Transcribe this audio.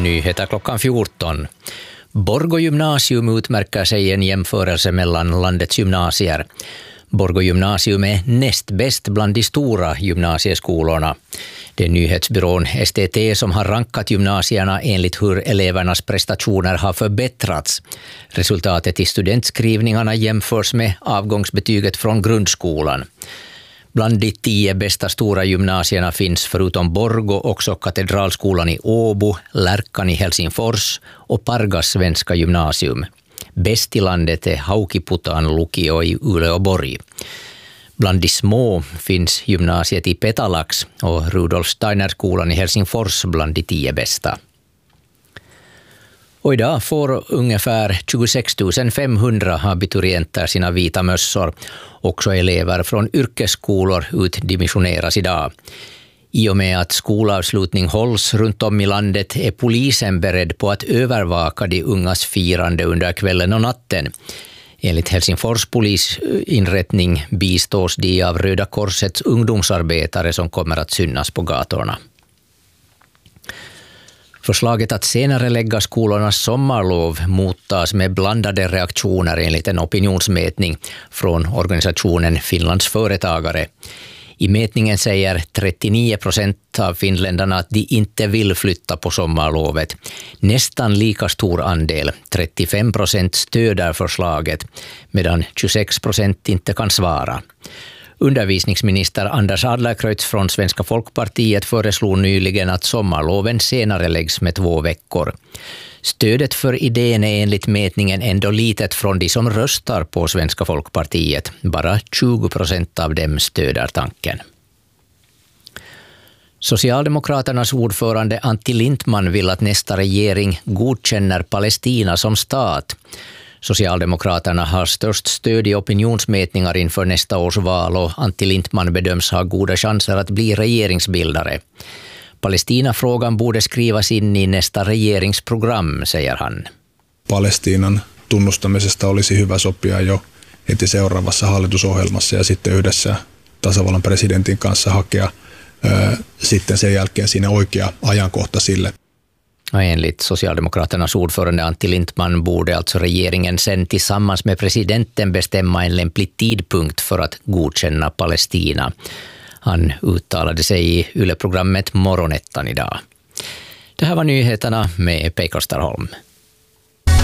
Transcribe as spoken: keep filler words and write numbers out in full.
Nyheter klockan fjorton. Borgå gymnasium utmärker sig i en jämförelse mellan landets gymnasier. Borgå gymnasium är näst bäst bland de stora gymnasieskolorna. Det är nyhetsbyrån S T T som har rankat gymnasierna enligt hur elevernas prestationer har förbättrats. Resultatet i studentskrivningarna jämförs med avgångsbetyget från grundskolan. Bland de tio bästa stora gymnasierna finns förutom Borgå också Katedralskolan i Åbo, Lärkan i Helsingfors och Pargas svenska gymnasium. Bäst i landet är Haukiputaan lukio i Uleåborg. Bland de små finns gymnasiet i Petalax och Rudolf Steiner-skolan i Helsingfors bland de tio bästa. Och idag får ungefär tjugosex tusen femhundra abiturienter sina vita mössor. Också elever från yrkesskolor utdimensioneras idag. I och med att skolavslutning hålls runt om i landet är polisen beredd på att övervaka de ungas firande under kvällen och natten. Enligt Helsingfors polisinrättning bistås de av Röda Korsets ungdomsarbetare som kommer att synas på gatorna. Förslaget att senare lägga skolornas sommarlov mottas med blandade reaktioner enligt en opinionsmätning från organisationen Finlands företagare. I mätningen säger trettionio procent av finländarna att de inte vill flytta på sommarlovet. Nästan lika stor andel, trettiofem procent, stöder förslaget, medan tjugosex procent inte kan svara. Undervisningsminister Anders Adlercreutz från Svenska folkpartiet föreslog nyligen att sommarloven senare läggs med två veckor. Stödet för idén är enligt mätningen ändå litet från de som röstar på Svenska folkpartiet. Bara tjugo procent av dem stöder tanken. Socialdemokraternas ordförande Antti Lindman vill att nästa regering godkänner Palestina som stat. Socialdemokraterna har störst stöd i opinionsmätningar inför nästa års val och Antti Lindman bedöms ha goda chanser att bli regeringsbildare. Palestinafrågan borde skrivas in i nästa regeringsprogram, säger han. Palestiinan tunnustamisesta olisi hyvä sopia jo heti seuraavassa hallitusohjelmassa ja sitten yhdessä tasavallan presidentin kanssa hakea ää, sitten sen jälkeen siinä oikea ajankohta sille. Enligt Socialdemokraternas ordförande Antti Lindman borde alltså regeringen sen tillsammans med presidenten bestämma en lämplig tidpunkt för att godkänna Palestina. Han uttalade sig i Yle-programmet Morgonettan idag. Det här var nyheterna med Pekka Starholm.